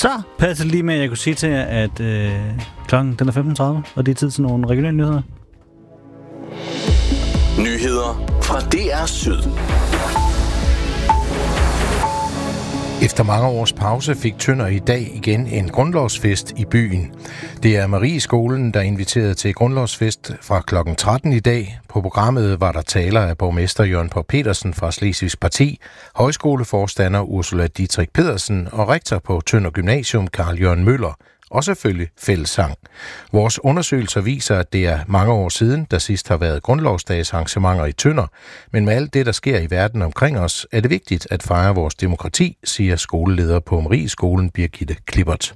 Så passer det lige med, at jeg kunne sige til jer, at klokken den er 15.30, og det er tid til nogle regionale nyheder. Nyheder fra DR Syd. Efter mange års pause fik Tønder i dag igen en grundlovsfest i byen. Det er Marieskolen, der inviterede til grundlovsfest fra kl. 13 i dag. På programmet var der taler af borgmester Jørgen Pau Petersen fra Slesvigs Parti, højskoleforstander Ursula Dietrich Pedersen og rektor på Tønder Gymnasium Carl Jørgen Møller. Og selvfølgelig fællessang. Vores undersøgelser viser, at det er mange år siden, der sidst har været grundlovsdagsarrangementer i Tønder. Men med alt det, der sker i verden omkring os, er det vigtigt at fejre vores demokrati, siger skoleleder på Marieskolen Birgitte Klippert.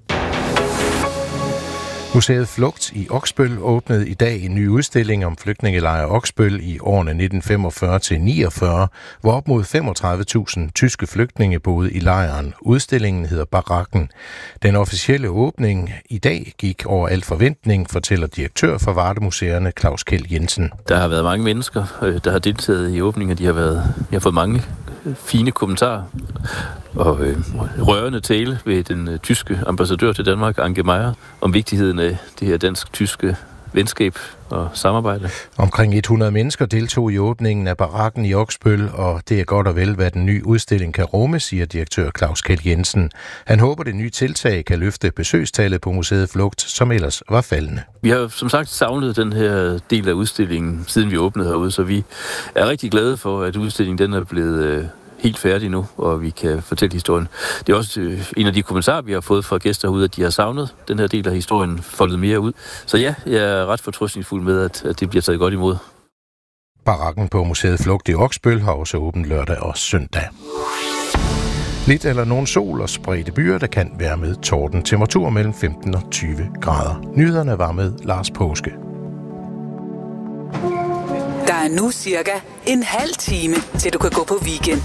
Museet Flugt i Oksbøl åbnede i dag en ny udstilling om flygtningelejr Oksbøl i årene 1945-49, hvor op mod 35.000 tyske flygtninge boede i lejren. Udstillingen hedder Barakken. Den officielle åbning i dag gik over al forventning, fortæller direktør for Vardemuseerne Claus Kjeld Jensen. Der har været mange mennesker, der har deltaget i åbningen, de har fået mange fine kommentarer og rørende tale ved den tyske ambassadør til Danmark, Anke Meyer, om vigtigheden af det her dansk-tyske venskab og samarbejde. Omkring 100 mennesker deltog i åbningen af Barakken i Oksbøl, og det er godt og vel, hvad den nye udstilling kan rumme, siger direktør Claus Kjeld Jensen. Han håber, det nye tiltag kan løfte besøgstallet på Museet Flugt, som ellers var faldende. Vi har som sagt savnet den her del af udstillingen, siden vi åbnede herude, så vi er rigtig glade for, at udstillingen den er blevet helt færdig nu, og vi kan fortælle historien. Det er også en af de kommentarer, vi har fået fra gæster herude, at de har savnet den her del af historien foldet mere ud. Så ja, jeg er ret fortrøstningsfuld med, at det bliver taget godt imod. Barakken på Museet Flugt i Oksbøl har også åbent lørdag og søndag. Lidt eller nogen sol og spredte byer, der kan være med torden. Temperatur mellem 15 og 20 grader. Nyhederne var med Lars Påske. Der er nu cirka en halv time, til du kan gå på weekend.